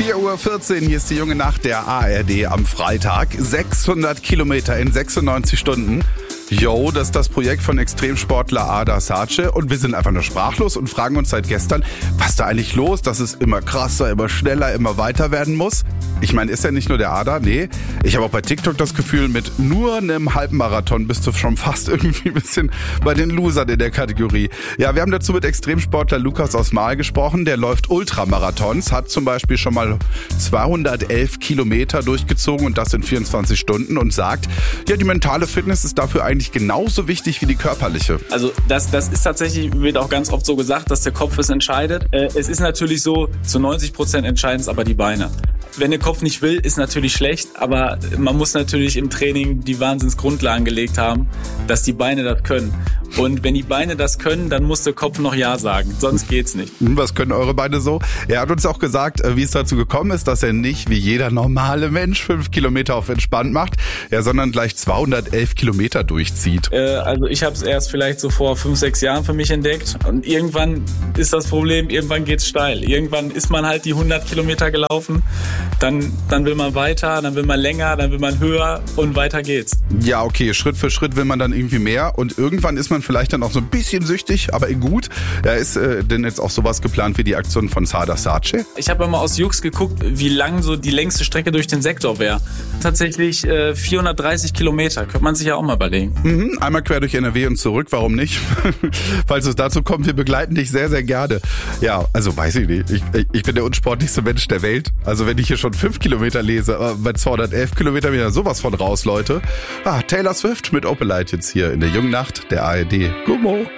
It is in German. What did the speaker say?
4:14 Uhr, hier ist die junge Nacht der ARD am Freitag. 600 Kilometer in 96 Stunden. Yo, das ist das Projekt von Extremsportler Ada Sace und wir sind einfach nur sprachlos und fragen uns seit gestern, was da eigentlich los, dass es immer krasser, immer schneller, immer weiter werden muss. Ich meine, ist ja nicht nur der Ada, nee. Ich habe auch bei TikTok das Gefühl, mit nur einem Halbmarathon bist du schon fast irgendwie ein bisschen bei den Losern in der Kategorie. Ja, wir haben dazu mit Extremsportler Lukas aus Marl gesprochen, der läuft Ultramarathons, hat zum Beispiel schon mal 211 Kilometer durchgezogen und das in 24 Stunden und sagt, ja, die mentale Fitness ist dafür eigentlich genauso wichtig wie die körperliche. Also das ist tatsächlich, wird auch ganz oft so gesagt, dass der Kopf es entscheidet. Es ist natürlich so, zu 90% entscheiden es aber die Beine. Wenn der Kopf nicht will, ist natürlich schlecht, aber man muss natürlich im Training die Wahnsinnsgrundlagen gelegt haben, dass die Beine das können. Und wenn die Beine das können, dann muss der Kopf noch Ja sagen, sonst geht's nicht. Was können eure Beine so? Er hat uns auch gesagt, wie es dazu gekommen ist, dass er nicht wie jeder normale Mensch 5 Kilometer auf entspannt macht, sondern gleich 211 Kilometer durchzieht. Also ich habe es erst vielleicht so vor 5-6 Jahren für mich entdeckt und irgendwann ist das Problem, irgendwann geht's steil. Irgendwann ist man halt die 100 Kilometer gelaufen, dann will man weiter, dann will man länger, dann will man höher und weiter geht's. Ja, okay, Schritt für Schritt will man dann irgendwie mehr und irgendwann ist man vielleicht dann auch so ein bisschen süchtig, aber gut. Da ist denn jetzt auch sowas geplant wie die Aktion von Ada Sace? Ich habe mal aus Jux geguckt, wie lang so die längste Strecke durch den Sektor wäre. Tatsächlich 430 Kilometer, könnte man sich ja auch mal überlegen. Einmal quer durch NRW und zurück, warum nicht? Falls es dazu kommt, wir begleiten dich sehr, sehr gerne. Ja, also weiß ich nicht, ich bin der unsportlichste Mensch der Welt. Also wenn ich hier schon 5 Kilometer lese, bei 211 Kilometer bin ich ja sowas von raus, Leute. Taylor Swift mit Opelite jetzt hier in der jungen Nacht der ARD. Gummo.